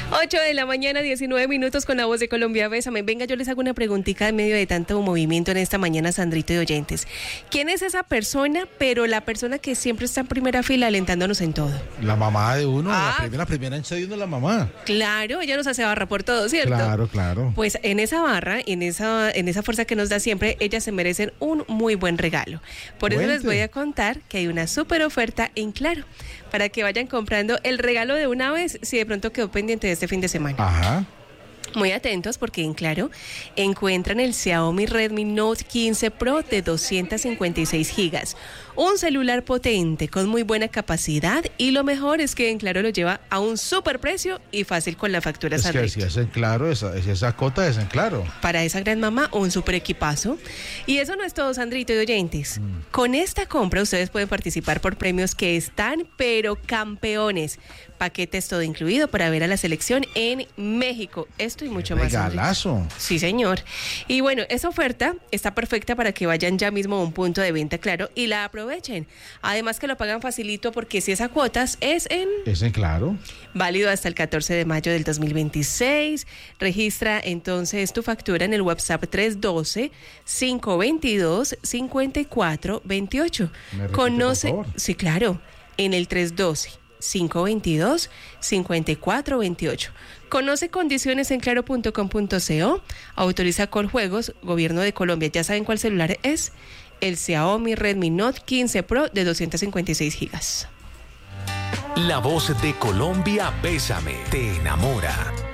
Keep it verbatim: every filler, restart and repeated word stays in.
ocho de la mañana, diecinueve minutos con la voz de Colombia. Bésame. Venga, yo les hago una preguntita en medio de tanto movimiento en esta mañana, Sandrito y oyentes. ¿Quién es esa persona, pero la persona que siempre está en primera fila alentándonos en todo? La mamá de uno, Ah. la primera, primera en serio es la mamá. Claro, ella nos hace barra por todo, ¿cierto? Claro, claro. Pues en esa barra, en esa, en esa fuerza que nos da siempre, ellas se merecen un muy buen regalo. Por eso Cuente. les voy a contar que hay una súper oferta en Claro, para que vayan comprando el regalo de una vez, si de pronto quedó pendiente de este fin de semana. Ajá. Muy atentos porque en Claro encuentran el Xiaomi Redmi Note quince Pro de doscientos cincuenta y seis gigas. Un celular potente con muy buena capacidad y lo mejor es que en Claro lo lleva a un super precio y fácil con la factura. Es que Sandrito. si es en claro, esa, si esa cota es en claro. Para esa gran mamá, un super equipazo. Y eso no es todo, Sandrito y oyentes. Mm. Con esta compra ustedes pueden participar por premios que están, pero campeones. Paquetes todo incluido para ver a la selección en México. Esto y mucho más. Sandrito. Regalazo. Sí, señor. Y bueno, esa oferta está perfecta para que vayan ya mismo a un punto de venta Claro y la aprovechen. Además que lo pagan facilito porque si es a cuotas es en... Es en claro. Válido hasta el catorce de mayo del dos mil veintiséis. Registra entonces tu factura en el WhatsApp tres uno dos, cinco dos dos, cinco cuatro dos ocho. ¿Me repite, Conoce, por favor? sí, claro, en el tres uno dos, cinco dos dos, cinco cuatro dos ocho. Conoce condiciones en claro punto com punto co. Autoriza Coljuegos, Gobierno de Colombia. ¿Ya saben cuál celular es? El Xiaomi Redmi Note quince Pro de doscientos cincuenta y seis gigas. La voz de Colombia, Bésame, te enamora.